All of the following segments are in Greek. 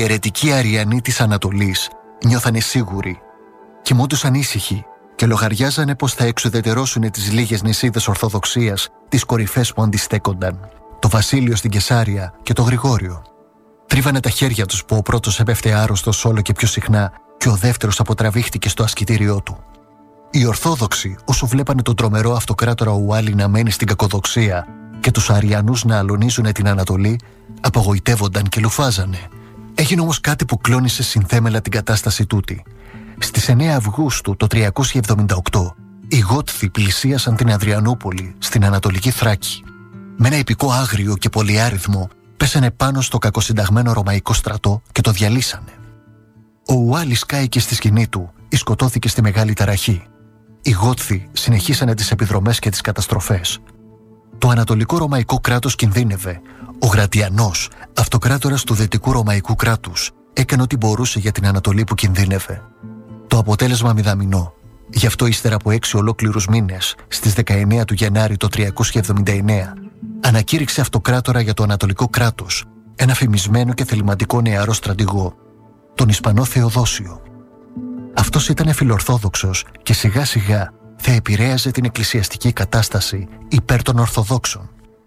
οι αιρετικοί Αριανοί της Ανατολής νιώθανε σίγουροι, κοιμόντουσαν ήσυχοι και λογαριάζανε πως θα εξουδετερώσουν τις λίγες νησίδες Ορθοδοξίας, τις κορυφές που αντιστέκονταν, το Βασίλειο στην Κεσάρια και το Γρηγόριο. Τρίβανε τα χέρια τους που ο πρώτος έπεφτε άρρωστος όλο και πιο συχνά και ο δεύτερος αποτραβήχτηκε στο ασκητήριό του. Οι Ορθόδοξοι, όσο βλέπανε τον τρομερό αυτοκράτορα Ουάλι να μένει στην κακοδοξία και τους Αριανούς να αλωνίζουν την Ανατολή, απογοητεύονταν και λουφάζανε. Έγινε όμως κάτι που κλώνησε συνθέμελα την κατάσταση τούτη. Στις 9 Αυγούστου το 378, οι Γότθοι πλησίασαν την Αδριανούπολη στην Ανατολική Θράκη. Με ένα επικό άγριο και πολυάριθμο πέσανε πάνω στο κακοσυνταγμένο ρωμαϊκό στρατό και το διαλύσανε. Ο Ουάλης κάηκε στη σκηνή του ή σκοτώθηκε στη μεγάλη ταραχή. Οι Γότθοι συνεχίσανε τις επιδρομές και τις καταστροφές. Το Ανατολικό Ρωμαϊκό κράτος κινδύνευε. Ο Γρατιανός, αυτοκράτορας του Δυτικού Ρωμαϊκού κράτους, έκανε ό,τι μπορούσε για την Ανατολή που κινδύνευε. Το αποτέλεσμα μηδαμινό. Γι' αυτό ύστερα από 6 ολόκληρους μήνες, στις 19 του Γενάρη το 379, ανακήρυξε αυτοκράτορα για το Ανατολικό κράτος ένα φημισμένο και θεληματικό νεαρό στρατηγό, τον Ισπανό Θεοδόσιο. Αυτός ήταν φιλορθόδοξος και σιγά σιγά θα επηρέαζε την εκκλησιαστική κατάσταση υπέρ των Ορθοδόξων.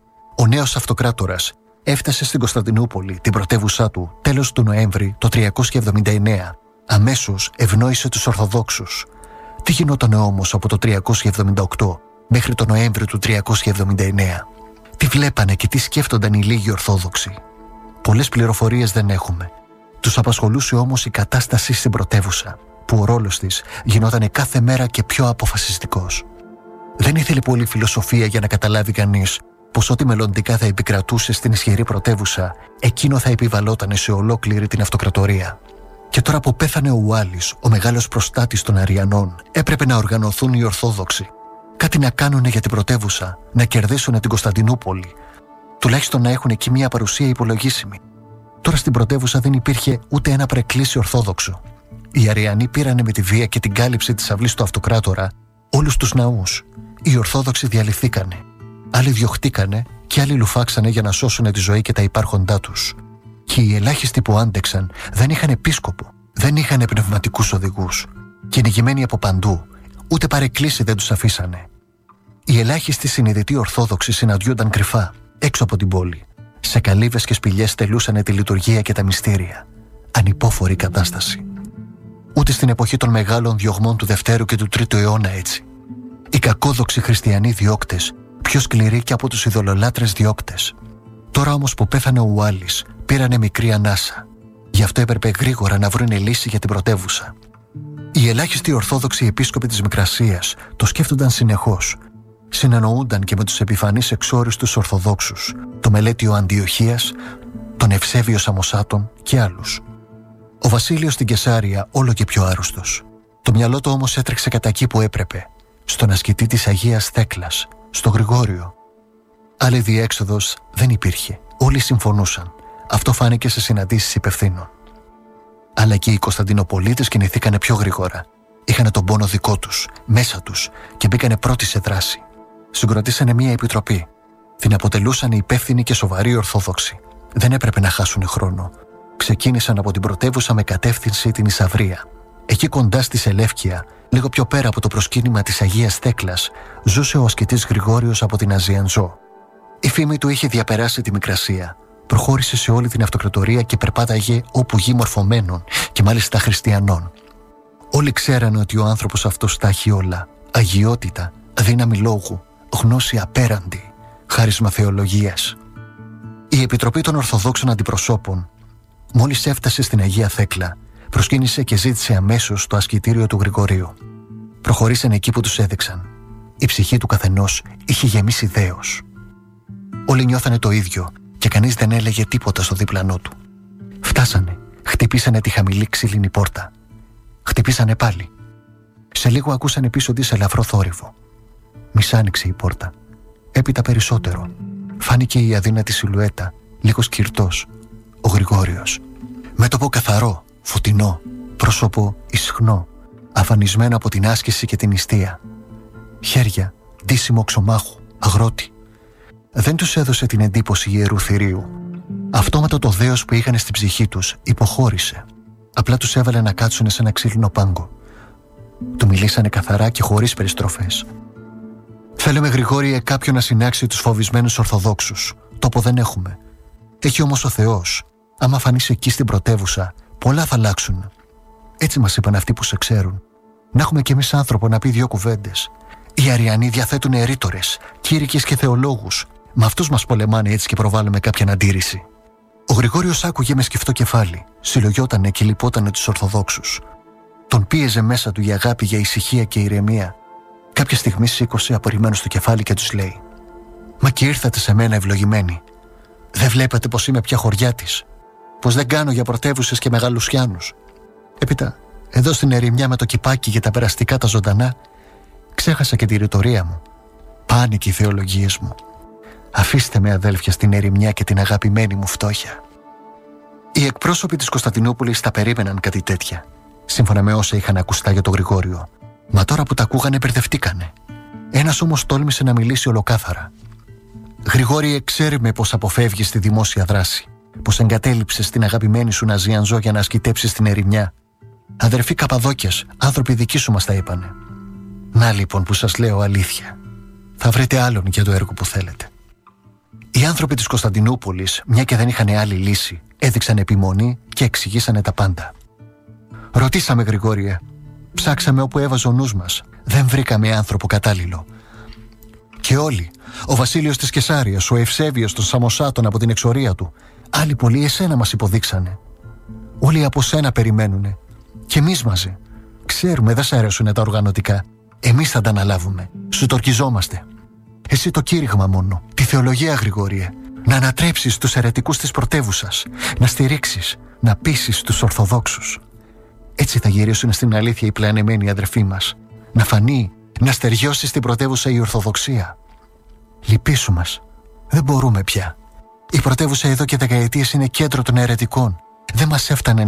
Ο νέος αυτοκράτορας έφτασε στην Κωνσταντινούπολη, την πρωτεύουσά του, τέλος του Νοέμβρη το 379. Αμέσως ευνόησε τους Ορθοδόξους. Τι γινόταν όμως από το 378 μέχρι το Νοέμβριο του 379? Τι βλέπανε και τι σκέφτονταν οι λίγοι Ορθόδοξοι? Πολλές πληροφορίες δεν έχουμε. Τους απασχολούσε όμως η κατάσταση στην πρωτεύουσα, που ο ρόλος της γινόταν κάθε μέρα και πιο αποφασιστικός. Δεν ήθελε πολύ φιλοσοφία για να καταλάβει κανείς πως ό,τι μελλοντικά θα επικρατούσε στην ισχυρή πρωτεύουσα, εκείνο θα επιβαλόταν σε ολόκληρη την αυτοκρατορία. Και τώρα που πέθανε ο Ουάλης, ο μεγάλος προστάτης των Αριανών, έπρεπε να οργανωθούν οι Ορθόδοξοι. Κάτι να κάνουνε για την πρωτεύουσα, να κερδίσουν την Κωνσταντινούπολη. Τουλάχιστον να έχουν εκεί μια παρουσία υπολογίσιμη. Τώρα στην πρωτεύουσα δεν υπήρχε ούτε ένα παρεκκλήσι Ορθόδοξο. Οι Αριανοί πήρανε με τη βία και την κάλυψη της αυλής του αυτοκράτορα όλους τους ναούς. Οι Ορθόδοξοι διαλυθήκανε. Άλλοι διωχτήκανε και άλλοι λουφάξανε για να σώσουν τη ζωή και τα υπάρχοντά τους. Και οι ελάχιστοι που άντεξαν δεν είχαν επίσκοπο, δεν είχαν πνευματικούς οδηγούς. Κυνηγημένοι από παντού, ούτε παρεκκλήσι δεν τους αφήσανε. Οι ελάχιστοι συνειδητοί Ορθόδοξοι συναντιούνταν κρυφά, έξω από την πόλη. Σε καλύβες και σπηλιές τελούσανε τη λειτουργία και τα μυστήρια. Ανυπόφορη κατάσταση. Ούτε στην εποχή των μεγάλων διωγμών του 2ου και του 3ου αιώνα έτσι. Οι κακόδοξοι χριστιανοί διώκτες, πιο σκληροί και από τους ειδωλολάτρες διώκτες. Τώρα όμως που πέθανε ο Ουάλης, πήρανε μικρή ανάσα. Γι' αυτό έπρεπε γρήγορα να βρουνε λύση για την πρωτεύουσα. Οι ελάχιστοι Ορθόδοξοι επίσκοποι της Μικρασίας το σκέφτονταν συνεχώς. Συνεννοούνταν και με τους επιφανείς εξόριστους Ορθοδόξους, το Μελέτιο Αντιοχίας, τον Ευσέβιο Σαμοσάτων και άλλους. Ο Βασίλειος στην Κεσάρια όλο και πιο άρρωστος. Το μυαλό του όμως έτρεξε κατά εκεί που έπρεπε, στον ασκητή της Αγίας Θέκλας, στο Γρηγόριο. Άλλη διέξοδος δεν υπήρχε. Όλοι συμφωνούσαν. Αυτό φάνηκε σε συναντήσεις υπευθύνων. Αλλά και οι Κωνσταντινοπολίτες κινηθήκανε πιο γρήγορα. Είχανε τον πόνο δικό τους, μέσα τους και μπήκανε πρώτοι σε δράση. Συγκροτήσανε μία επιτροπή. Την αποτελούσαν υπεύθυνοι και σοβαροί Ορθόδοξοι. Δεν έπρεπε να χάσουν χρόνο. Ξεκίνησαν από την πρωτεύουσα με κατεύθυνση την Ισαβρία. Εκεί κοντά στη Σελεύκια, λίγο πιο πέρα από το προσκύνημα της Αγίας Θέκλας, ζούσε ο ασκητής Γρηγόριος από την Αζιαντζό. Η φήμη του είχε διαπεράσει τη Μικρασία. Προχώρησε σε όλη την αυτοκρατορία και περπάταγε όπου γη μορφωμένων και μάλιστα χριστιανών. Όλοι ξέρανε ότι ο άνθρωπος αυτός τα έχει όλα. Αγιότητα, δύναμη λόγου, γνώση απέραντη, χάρισμα θεολογίας. Η Επιτροπή των Ορθοδόξων Αντιπροσώπων, μόλις έφτασε στην Αγία Θέκλα, προσκύνησε και ζήτησε αμέσως το ασκητήριο του Γρηγορίου. Προχωρήσαν εκεί που τους έδειξαν. Η ψυχή του καθενός είχε γεμίσει δέος. Όλοι νιώθανε το ίδιο και κανείς δεν έλεγε τίποτα στο διπλανό του. Φτάσανε, χτυπήσανε τη χαμηλή ξύλινη πόρτα. Χτυπήσανε πάλι. Σε λίγο ακούσανε πίσω της ελαφρό θόρυβο. Μισάνοιξε η πόρτα. Έπειτα περισσότερο. Φάνηκε η αδύνατη σιλουέτα, λίγο σκυρτός. Ο Γρηγόριος. Μέτωπο καθαρό, φωτεινό, πρόσωπο ισχνό, αφανισμένο από την άσκηση και την νηστεία. Χέρια, ντύσιμο ξωμάχου, αγρότη. Δεν τους έδωσε την εντύπωση ιερού θηρίου. Αυτόματα το δέος που είχαν στην ψυχή τους υποχώρησε. Απλά τους έβαλε να κάτσουνε σε ένα ξύλινο πάγκο. Του μιλήσανε καθαρά και χωρίς περιστροφές. «Θέλουμε, Γρηγόριε, κάποιον να συνάξει τους φοβισμένους Ορθοδόξους. Τόπο δεν έχουμε. Έχει όμως ο Θεός. Άμα φανείς εκεί στην πρωτεύουσα, πολλά θα αλλάξουν. Έτσι μας είπαν αυτοί που σε ξέρουν. Να έχουμε κι εμείς άνθρωπο να πει 2 κουβέντες. Οι Αριανοί διαθέτουν ρήτορες, κήρυκες και θεολόγους. Με αυτούς μας πολεμάνε έτσι και προβάλλουμε κάποια αντίρρηση». Ο Γρηγόριος άκουγε με σκυφτό κεφάλι, συλλογιότανε και λυπότανε τους Ορθοδόξους. Τον πίεζε μέσα του η αγάπη για ησυχία και ηρεμία. Κάποια στιγμή σήκωσε απορριμμένο στο κεφάλι και τους λέει: «Μα και ήρθατε σε μένα ευλογημένοι. Δεν βλέπετε πως είμαι πια χωριάτης, πως δεν κάνω για πρωτεύουσες και μεγαλουσιάνους. Έπειτα, εδώ στην ερημιά με το κυπάκι για τα περαστικά τα ζωντανά, ξέχασα και τη ρητορία μου. Πάνε και οι θεολογίες μου. Αφήστε με, αδέλφια, στην ερημιά και την αγαπημένη μου φτώχεια». Οι εκπρόσωποι της Κωνσταντινούπολης τα περίμεναν κάτι τέτοια, σύμφωνα με όσα είχαν ακουστά για τον Γρηγόριο. Μα τώρα που τα ακούγανε, μπερδευτήκανε. Ένας όμως τόλμησε να μιλήσει ολοκάθαρα. «Γρηγόριε, ξέρουμε πως αποφεύγεις τη δημόσια δράση, πως εγκατέλειψες την αγαπημένη σου Ναζίανζο για να ασκητέψεις την ερημιά. Αδερφοί Καπαδόκιας, άνθρωποι δικοί σου μας τα είπανε. Να λοιπόν που σας λέω αλήθεια. Θα βρείτε άλλον για το έργο που θέλετε». Οι άνθρωποι της Κωνσταντινούπολης, μια και δεν είχαν άλλη λύση, έδειξαν επιμονή και εξηγήσανε τα πάντα. «Ρωτήσαμε, Γρηγόριε. Ψάξαμε όπου έβαζε ο νους μας. Δεν βρήκαμε άνθρωπο κατάλληλο. Και όλοι, ο Βασίλειος της Κεσάριας, ο Ευσέβιος των Σαμοσάτων από την εξορία του, άλλοι πολλοί εσένα μας υποδείξανε. Όλοι από σένα περιμένουνε. Και εμείς μαζί. Ξέρουμε, δεν σ' αρέσουνε τα οργανωτικά. Εμείς θα τα αναλάβουμε. Σου το ορκιζόμαστε. Εσύ το κήρυγμα μόνο, τη θεολογία, Γρηγόριε. Να ανατρέψεις τους αιρετικούς της πρωτεύουσας. Να στηρίξεις, να πείσεις τους Ορθοδόξους. Έτσι θα γυρίσουν στην αλήθεια οι πλανεμένοι αδερφοί μας. Να φανεί, να στεριώσει στην πρωτεύουσα η Ορθοδοξία. Λυπήσου μας. Δεν μπορούμε πια. Η πρωτεύουσα εδώ και δεκαετίες είναι κέντρο των αιρετικών. Δεν μας έφτανε